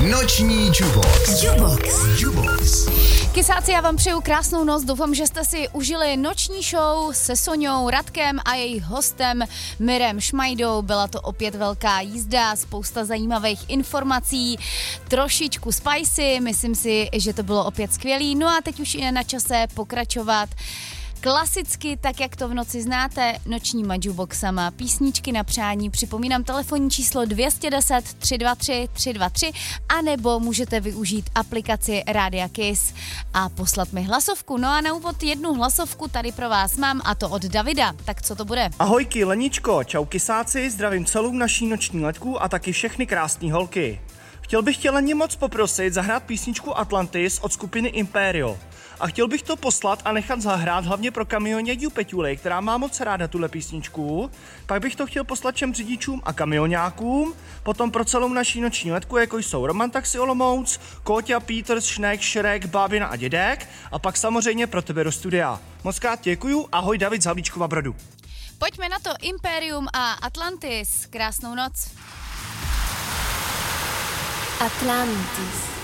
Noční Jubox. Kysáci, já vám přeju krásnou noc, doufám, že jste si užili noční show se Soňou, Radkem a jejich hostem Mirem Šmajdou. Byla to opět velká jízda, spousta zajímavých informací, trošičku spicy, myslím si, že to bylo opět skvělý. No a teď už je na čase pokračovat klasicky, tak jak to v noci znáte, nočníma jukeboxama, písničky na přání. Připomínám telefonní číslo 210 323 323, anebo můžete využít aplikaci Rádia Kiss a poslat mi hlasovku. No a na úvod jednu hlasovku tady pro vás mám, a to od Davida. Tak co to bude? Ahojky, Leničko, čau kysáci, zdravím celou naší noční letku a taky všechny krásný holky. Chtěl bych tě, Leni, moc poprosit zahrát písničku Atlantis od skupiny Imperial. A chtěl bych to poslat a nechat zahrát hlavně pro kamioněďu Peťuli, která má moc ráda tuhle písničku. Pak bych to chtěl poslat všem řidičům a kamioňákům, potom pro celou naší noční letku, jako jsou Roman Taxi Olomouc, Kóťa, Peters, Šnek, Šrek, Bábina a Dědek, a pak samozřejmě pro tebe do studia. Mockrát děkuju, ahoj, David z Havlíčkova Brodu. Pojďme na to, Imperium a Atlantis. Krásnou noc. Atlantis.